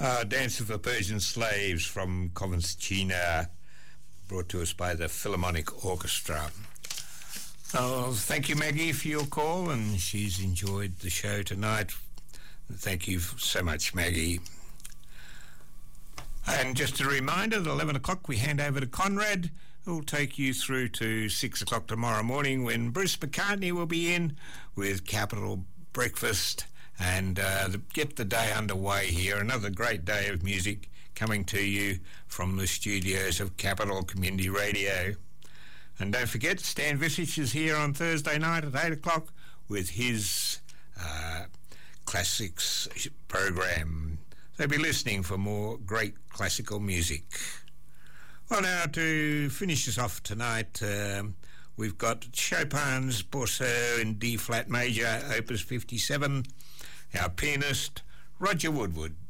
Dance of the Persian Slaves from Concertina, brought to us by the Philharmonic Orchestra. Thank you, Maggie, for your call, and she's enjoyed the show tonight. Thank you so much, Maggie. And just a reminder, at 11 o'clock we hand over to Conrad, who will take you through to 6 o'clock tomorrow morning when Bruce McCartney will be in with Capital Breakfast and get the day underway here. Another great day of music coming to you from the studios of Capital Community Radio. And don't forget, Stan Visich is here on Thursday night at 8 o'clock with his classics program. So be listening for more great classical music. Well, now to finish us off tonight, we've got Chopin's Bordeaux in D-flat major, Opus 57, our pianist, Roger Woodward.